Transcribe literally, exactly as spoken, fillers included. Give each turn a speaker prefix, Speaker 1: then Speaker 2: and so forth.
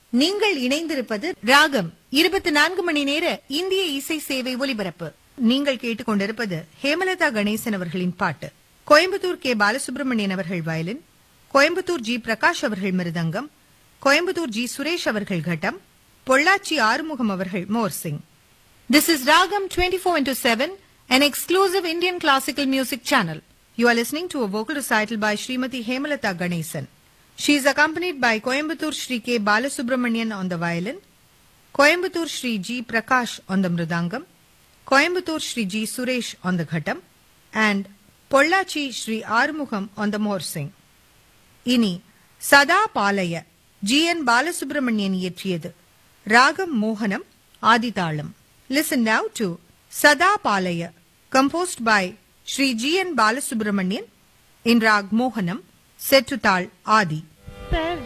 Speaker 1: நீங்கள் இணைந்திருப்பது ராகம் இருபத்தி நான்கு மணி நேர இந்திய இசை சேவை ஒலிபரப்பு. நீங்கள் கேட்டுக்கொண்டிருப்பது ஹேமலதா கணேசன் அவர்களின் பாட்டு. கோயம்புத்தூர் கே பாலசுப்ரமணியன் அவர்கள் வயலின், கோயம்புத்தூர் ஜி பிரகாஷ் அவர்கள் மிருதங்கம், கோயம்புத்தூர் ஜி சுரேஷ் அவர்கள் கட்டம், பொள்ளாச்சி ஆறுமுகம் அவர்கள் morsing. This is Ragam twenty-four into seven, an exclusive Indian classical music channel. You are listening to a vocal recital by Srimati Hemalata Ganesan. She is accompanied by Coimbatore Shri K. Balasubramanian on the violin, Coimbatore Shri G. Prakash on the mridangam, Coimbatore Shri G. Suresh on the ghattam, and Pollachi Shri Arumugham on the morsing. Ini Sada Palaya G. N. Balasubramanian இயற்றியது. Ragam Mohanam Adithalam. Listen now to Sada Palaya, composed by Shri G. N. Balasubramanian in Rag Mohanam, set to Tal Adi.